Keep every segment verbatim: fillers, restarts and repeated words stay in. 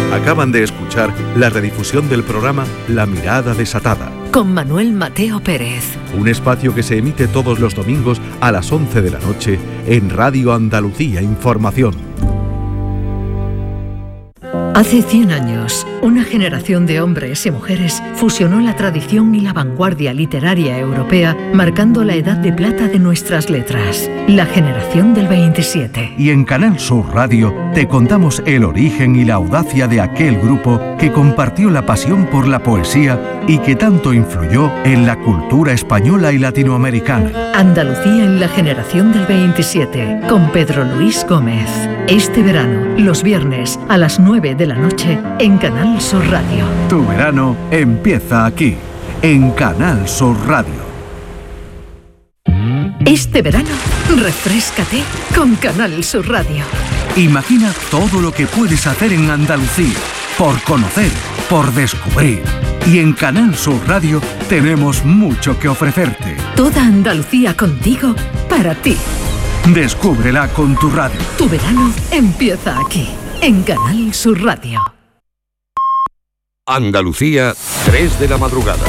Acaban de escuchar la redifusión del programa La Mirada Desatada, con Manuel Mateo Pérez. Un espacio que se emite todos los domingos a las once de la noche en Radio Andalucía Información. Hace cien años, una generación de hombres y mujeres fusionó la tradición y la vanguardia literaria europea, marcando la edad de plata de nuestras letras, la generación del veintisiete. Y en Canal Sur Radio te contamos el origen y la audacia de aquel grupo que compartió la pasión por la poesía y que tanto influyó en la cultura española y latinoamericana. Andalucía en la generación del veintisiete, con Pedro Luis Gómez. Este verano, los viernes a las nueve de la noche, en Canal Sur Radio. Tu verano empieza aquí, en Canal Sur Radio. Este verano, refréscate con Canal Sur Radio. Imagina todo lo que puedes hacer en Andalucía, por conocer, por descubrir. Y en Canal Sur Radio tenemos mucho que ofrecerte. Toda Andalucía contigo, para ti. Descúbrela con tu radio. Tu verano empieza aquí, en Canal Sur Radio. Andalucía, tres de la madrugada.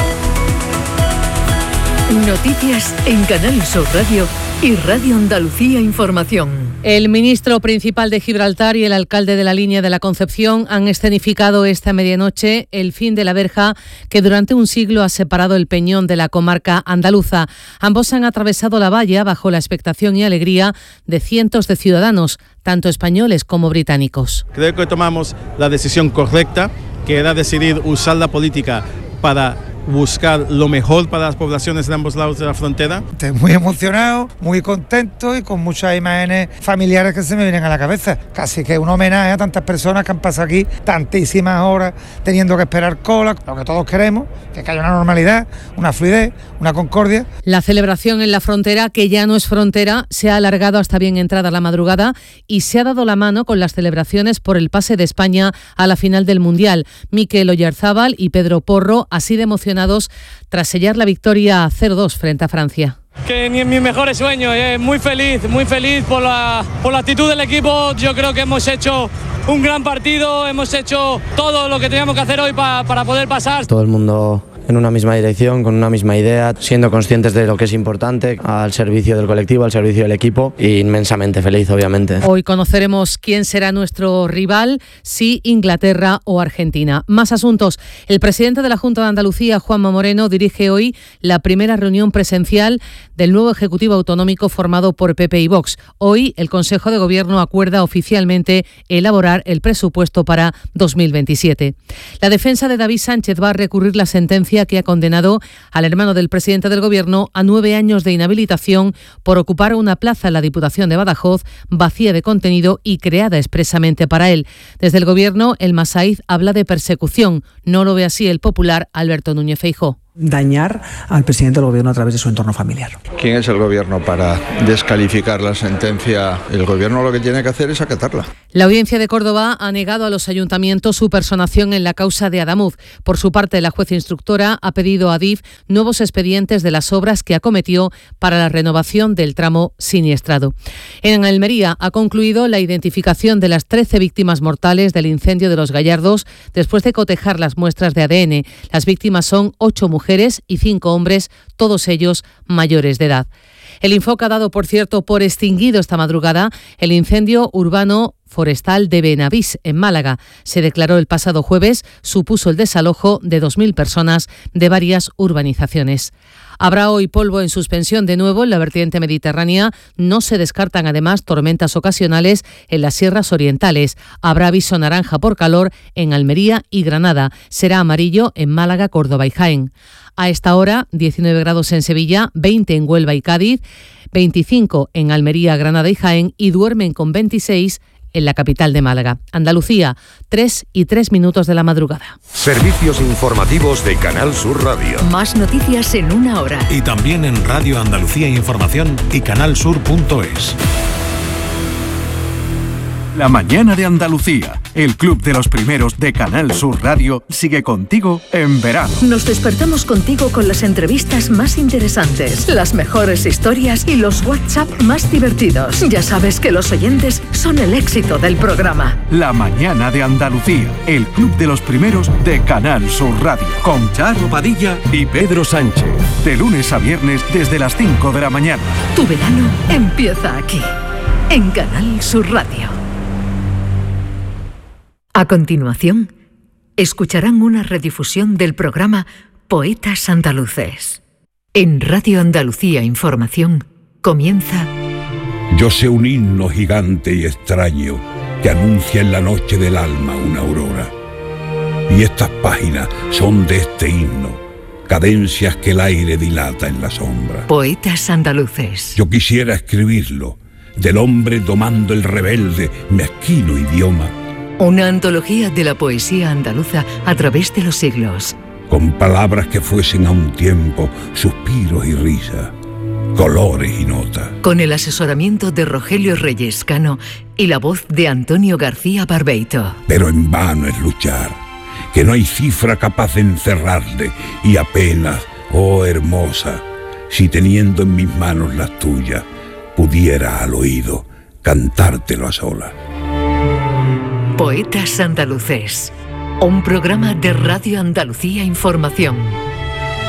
Noticias en Canal Sur Radio y Radio Andalucía Información. El ministro principal de Gibraltar y el alcalde de la Línea de la Concepción han escenificado esta medianoche el fin de la verja que durante un siglo ha separado el Peñón de la comarca andaluza. Ambos han atravesado la valla bajo la expectación y alegría de cientos de ciudadanos, tanto españoles como británicos. Creo que tomamos la decisión correcta, que era decidir usar la política para buscar lo mejor para las poblaciones de ambos lados de la frontera. Estoy muy emocionado, muy contento y con muchas imágenes familiares que se me vienen a la cabeza. Casi que un homenaje a tantas personas que han pasado aquí tantísimas horas teniendo que esperar cola. Lo que todos queremos, que haya una normalidad, una fluidez, una concordia. La celebración en la frontera, que ya no es frontera, se ha alargado hasta bien entrada la madrugada y se ha dado la mano con las celebraciones por el pase de España a la final del Mundial. Mikel Oyarzábal y Pedro Porro, así de emocionados tras sellar la victoria cero dos frente a Francia. Que ni en mis mejores sueños, eh, muy feliz, muy feliz por la, por la actitud del equipo. Yo creo que hemos hecho un gran partido, hemos hecho todo lo que teníamos que hacer hoy pa, para poder pasar. Todo el mundo en una misma dirección, con una misma idea, siendo conscientes de lo que es importante, al servicio del colectivo, al servicio del equipo, y inmensamente feliz, obviamente. Hoy conoceremos quién será nuestro rival, si Inglaterra o Argentina. Más asuntos. El presidente de la Junta de Andalucía, Juanma Moreno, dirige hoy la primera reunión presencial del nuevo Ejecutivo Autonómico formado por P P y Vox. Hoy el Consejo de Gobierno acuerda oficialmente elaborar el presupuesto para dos mil veintisiete. La defensa de David Sánchez va a recurrir la sentencia que ha condenado al hermano del presidente del Gobierno a nueve años de inhabilitación por ocupar una plaza en la Diputación de Badajoz vacía de contenido y creada expresamente para él. Desde el Gobierno, el Masaiz habla de persecución. No lo ve así el popular Alberto Núñez Feijóo. Dañar al presidente del Gobierno a través de su entorno familiar. ¿Quién es el Gobierno para descalificar la sentencia? El Gobierno lo que tiene que hacer es acatarla. La Audiencia de Córdoba ha negado a los ayuntamientos su personación en la causa de Adamuz. Por su parte, la juez instructora ha pedido a Adif nuevos expedientes de las obras que acometió para la renovación del tramo siniestrado. En Almería ha concluido la identificación de las trece víctimas mortales del incendio de Los Gallardos después de cotejar las muestras de A D N. Las víctimas son ocho mujeres y cinco hombres, todos ellos mayores de edad. El Infoca ha dado, por cierto, por extinguido esta madrugada el incendio urbano forestal de Benavís, en Málaga. Se declaró el pasado jueves, supuso el desalojo de dos mil personas de varias urbanizaciones. Habrá hoy polvo en suspensión de nuevo en la vertiente mediterránea. No se descartan además tormentas ocasionales en las sierras orientales. Habrá aviso naranja por calor en Almería y Granada. Será amarillo en Málaga, Córdoba y Jaén. A esta hora, diecinueve grados en Sevilla, veinte en Huelva y Cádiz, veinticinco en Almería, Granada y Jaén y duermen con veintiséis en la capital de Málaga. Andalucía, tres y tres minutos de la madrugada. Servicios informativos de Canal Sur Radio. Más noticias en una hora. Y también en Radio Andalucía Información y canalsur punto es. La mañana de Andalucía. El Club de los Primeros de Canal Sur Radio sigue contigo en verano. Nos despertamos contigo con las entrevistas más interesantes, las mejores historias y los WhatsApp más divertidos. Ya sabes que los oyentes son el éxito del programa. La mañana de Andalucía, el Club de los Primeros de Canal Sur Radio, con Charo Padilla y Pedro Sánchez. De lunes a viernes desde las cinco de la mañana. Tu verano empieza aquí, en Canal Sur Radio. A continuación, escucharán una redifusión del programa Poetas Andaluces. En Radio Andalucía Información comienza... Yo sé un himno gigante y extraño que anuncia en la noche del alma una aurora. Y estas páginas son de este himno, cadencias que el aire dilata en la sombra. Poetas Andaluces. Yo quisiera escribirlo, del hombre domando el rebelde, mezquino idioma. Una antología de la poesía andaluza a través de los siglos. Con palabras que fuesen a un tiempo suspiros y risas, colores y notas. Con el asesoramiento de Rogelio Reyes Cano y la voz de Antonio García Barbeito. Pero en vano es luchar, que no hay cifra capaz de encerrarle, y apenas, oh hermosa, si teniendo en mis manos las tuyas, pudiera al oído cantártelo a solas. Poetas Andaluces, un programa de Radio Andalucía Información.